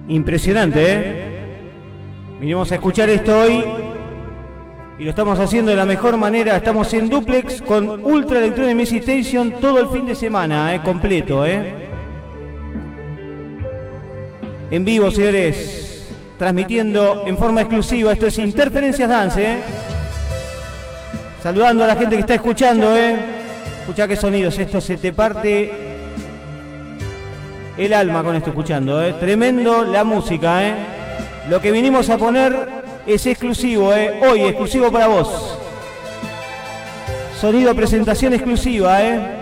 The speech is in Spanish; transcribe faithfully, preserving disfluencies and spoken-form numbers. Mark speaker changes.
Speaker 1: Impresionante, ¿eh? Vinimos a escuchar esto hoy y lo estamos haciendo de la mejor manera. Estamos en duplex con Ultra Electronic Music Station todo el fin de semana, ¿eh? Completo, ¿eh? En vivo, señores, transmitiendo en forma exclusiva. Esto es Interferencias Dance, ¿eh? Saludando a la gente que está escuchando, ¿eh? Escuchá qué sonidos, esto se te parte el alma con esto escuchando, ¿eh? Tremendo la música, ¿eh? Lo que vinimos a poner es exclusivo, ¿eh? Hoy, exclusivo para vos. Sonido presentación exclusiva, ¿eh?